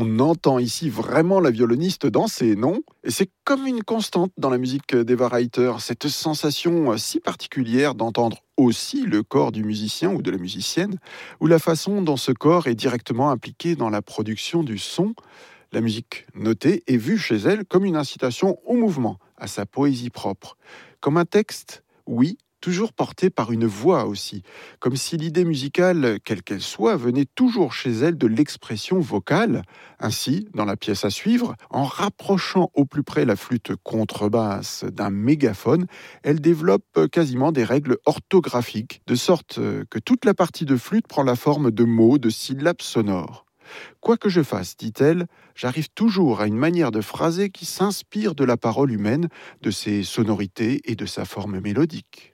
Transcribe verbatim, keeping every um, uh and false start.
On entend ici vraiment la violoniste danser, non? Et c'est comme une constante dans la musique d'Eva Reiter, cette sensation si particulière d'entendre aussi le corps du musicien ou de la musicienne, ou la façon dont ce corps est directement impliqué dans la production du son. La musique notée est vue chez elle comme une incitation au mouvement, à sa poésie propre. Comme un texte, oui, toujours porté par une voix aussi, comme si l'idée musicale, quelle qu'elle soit, venait toujours chez elle de l'expression vocale. Ainsi, dans la pièce à suivre, en rapprochant au plus près la flûte contrebasse d'un mégaphone, elle développe quasiment des règles orthographiques, de sorte que toute la partie de flûte prend la forme de mots, de syllabes sonores. Quoi que je fasse, dit-elle, j'arrive toujours à une manière de phraser qui s'inspire de la parole humaine, de ses sonorités et de sa forme mélodique.